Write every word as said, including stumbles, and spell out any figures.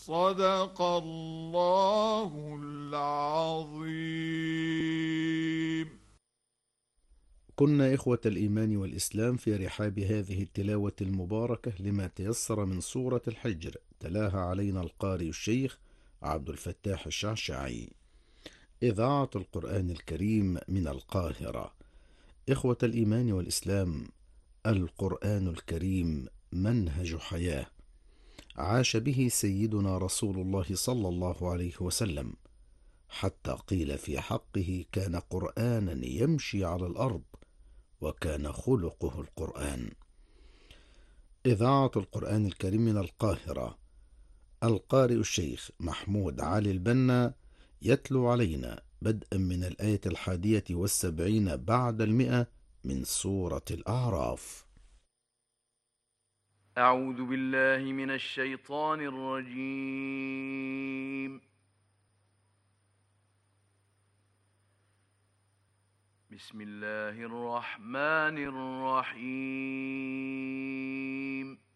صدق الله العظيم. كنا إخوة الإيمان والإسلام في رحاب هذه التلاوة المباركة لما تيسر من سورة الحجر، تلاها علينا القارئ الشيخ عبد الفتاح الشعشعي. إذاعة القرآن الكريم من القاهرة. إخوة الإيمان والإسلام، القرآن الكريم منهج حياة عاش به سيدنا رسول الله صلى الله عليه وسلم، حتى قيل في حقه: كان قرآنا يمشي على الأرض، وكان خلقه القرآن. إذاعة القرآن الكريم من القاهرة. القارئ الشيخ محمود علي البنا يتلو علينا بدءا من الآية الحادية والسبعين بعد المئة من سورة الأعراف. أعوذ بالله من الشيطان الرجيم. بسم الله الرحمن الرحيم.